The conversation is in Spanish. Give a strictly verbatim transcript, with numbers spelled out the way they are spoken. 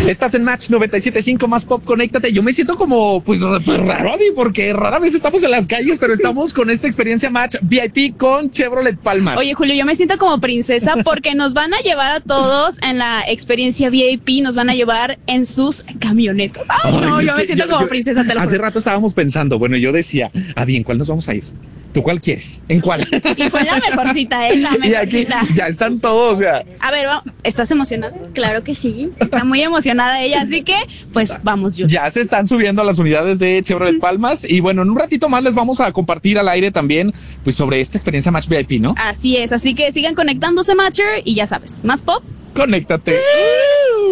Estás en Match noventa y siete punto cinco más Pop, conéctate. Yo me siento como, pues, pues raro a mí, porque rara vez estamos en las calles, pero estamos con esta experiencia Match V I P con Chevrolet Palmas. Oye, Julio, yo me siento como princesa porque nos van a llevar a todos en la experiencia V I P, nos van a llevar en sus camionetas. Ay, no, Ay, yo me siento yo, como yo, princesa, te lo Hace juro. rato estábamos pensando, bueno, yo decía, ah, bien, ¿cuál nos vamos a ir? ¿Tú cuál quieres? ¿En cuál? Y fue la mejor cita, ¿eh? La mejor Y aquí cita. ya están todos, o sea. A ver, vamos. ¿Estás emocionada? Claro que sí. Está muy emocionada ella, así que, pues, vamos, Jules. Ya se están subiendo a las unidades de Chevrolet Palmas y bueno, en un ratito más les vamos a compartir al aire también, pues, sobre esta experiencia Match V I P, ¿no? Así es, así que sigan conectándose, Matcher, y ya sabes, más pop. Conéctate.